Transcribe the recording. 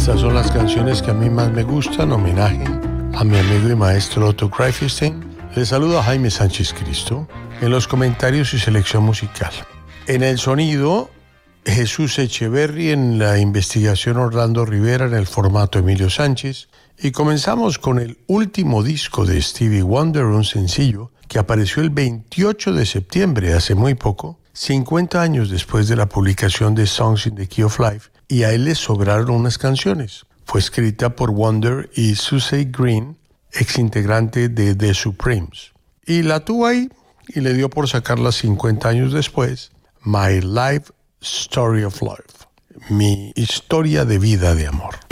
Estas son las canciones que a mí más me gustan, homenaje a mi amigo y maestro Otto Greifenstein. Les saluda Jaime Sánchez Cristo en los comentarios y selección musical. En el sonido, Jesús Echeverry, en la investigación Orlando Rivera, en el formato Emilio Sánchez. Y comenzamos con el último disco de Stevie Wonder, un sencillo que apareció el 28 de septiembre, hace muy poco, 50 años después de la publicación de Songs in the Key of Life, y a él le sobraron unas canciones. Fue escrita por Wonder y Susie Green, ex integrante de The Supremes. Y la tuvo ahí y le dio por sacarla 50 años después, My Life Story of Love, mi historia de vida de amor.